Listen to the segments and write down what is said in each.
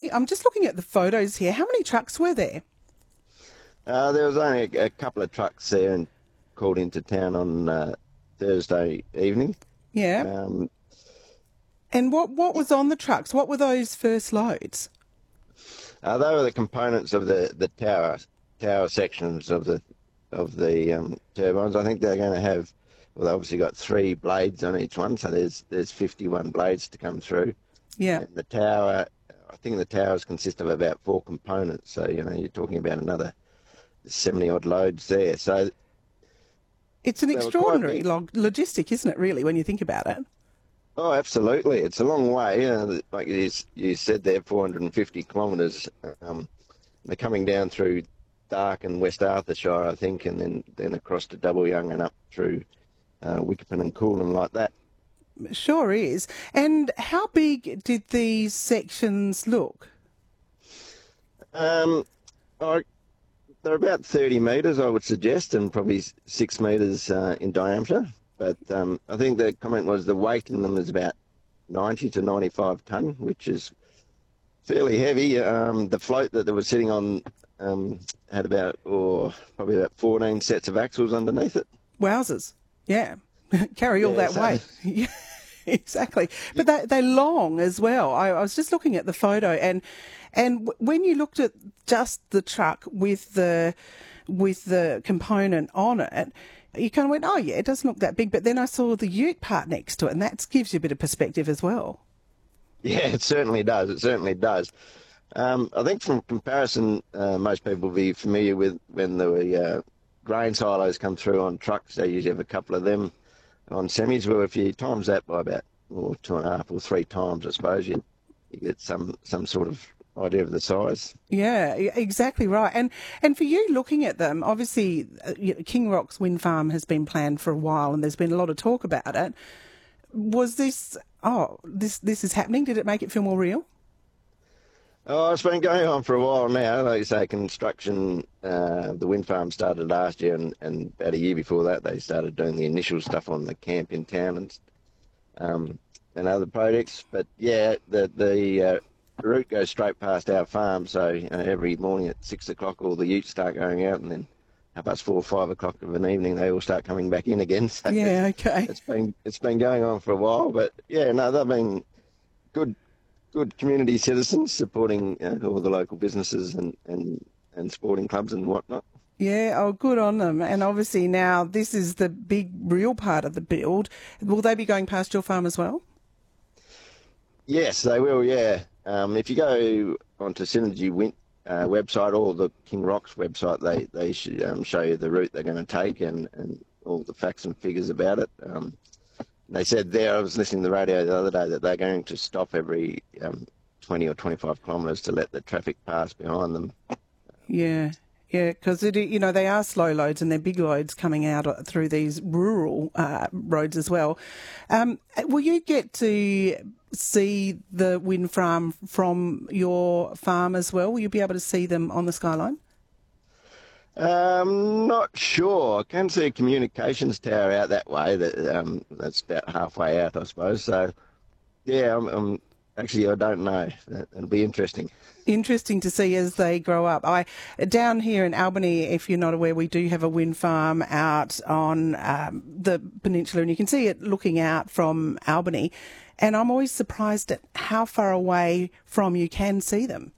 I'm just looking at the photos here. How many trucks were there? There was only a couple of trucks there and called into town on Thursday evening. Yeah. Um, And what was on the trucks? What were those first loads? they were the components of the tower sections of the turbines. I think they're going to have. Well, they obviously got 3 blades on each one, so there's 51 blades to come through. Yeah. And the tower, I think the towers consist of about 4 components. So you're talking about another 70 odd loads there. So It's an they were quite extraordinary big. logistic, isn't it, really, when you think about it? Oh, absolutely. It's a long way. Like you said there, 450 kilometres. They're coming down through Dark and West Arthurshire, I think, and then across to Double Young and up through Wickerpin and Coolum like that. Sure is. And how big did these sections look? Um, I, they're about 30 metres, I would suggest, and probably 6 metres in diameter. But I think the comment was the weight in them is about 90 to 95 tonne, which is fairly heavy. The float that they were sitting on had probably about 14 sets of axles underneath it. Wowzers. Yeah. Carry all Yeah, that so weight. Yeah, exactly. But they're long as well. I was just looking at the photo, and when you looked at just the truck with the component on it, you kind of went, oh yeah, it doesn't look that big. But then I saw the ute part next to it, and that gives you a bit of perspective as well. Yeah, it certainly does. It certainly does. I think from comparison, most people will be familiar with when the grain silos come through on trucks. They usually have a couple of them on semis. Well, if you times that by about 2.5 or 3 times, I suppose you get some sort of idea of the size. Yeah, exactly right. And for you looking at them, obviously King Rock's wind farm has been planned for a while, and there's been a lot of talk about it. Was this this is happening? Did it make it feel more real? Oh, it's been going on for a while now. Like you say, construction, the wind farm started last year, and about a year before that, they started doing the initial stuff on the camp in town and other projects. But yeah, the route goes straight past our farm, so every morning at 6 o'clock, all the utes start going out, and then half past 4 or 5 o'clock of an evening, they all start coming back in again. So Yeah, okay. it's been going on for a while, but yeah, no, they've been good community citizens supporting all the local businesses and sporting clubs and whatnot. Yeah, oh, good on them. And obviously now this is the big real part of the build. Will they be going past your farm as well? Yes, they will, yeah. If you go onto Synergy Wind website or the King Rocks website, they should show you the route they're going to take and all the facts and figures about it. They said there, I was listening to the radio the other day, that they're going to stop every 20 or 25 kilometres to let the traffic pass behind them. Yeah. Yeah, because they are slow loads and they're big loads coming out through these rural roads as well. Will you get to see the wind farm from your farm as well? Will you be able to see them on the skyline? Not sure. I can see a communications tower out that way. That's about halfway out, I suppose. So, yeah, actually, I don't know. It'll be interesting. Interesting to see as they grow up. Down here in Albany, if you're not aware, we do have a wind farm out on the peninsula, and you can see it looking out from Albany. And I'm always surprised at how far away from you can see them.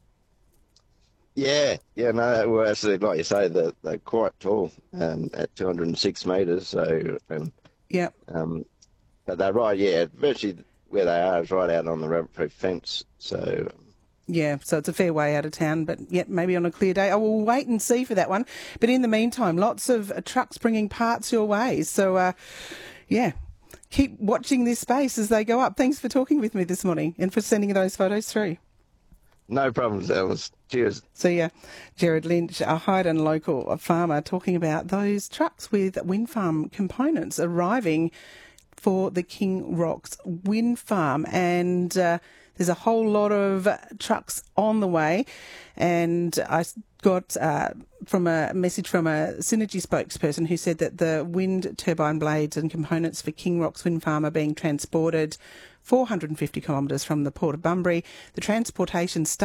Yeah, no, well, actually, like you say, they're quite tall at 206 metres. So, Yeah. but they're right, yeah, virtually where they are is right out on the rabbit-proof fence. So. Yeah, so it's a fair way out of town, but yet maybe on a clear day. I will wait and see for that one. But in the meantime, lots of trucks bringing parts your way. So, yeah, keep watching this space as they go up. Thanks for talking with me this morning and for sending those photos through. No problems, Alice. Cheers. See ya. Gerard Lynch, a Hyden local farmer, talking about those trucks with wind farm components arriving for the King Rocks wind farm. And there's a whole lot of trucks on the way. And I got from a message from a Synergy spokesperson who said that the wind turbine blades and components for King Rocks wind farm are being transported 450 kilometres from the Port of Bunbury. The transportation starts